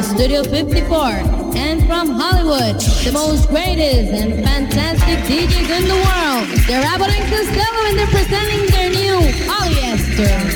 Studio 54, and from Hollywood, the most greatest and fantastic DJs in the world. They're Abbott and Costello, and they're presenting their new Polyester.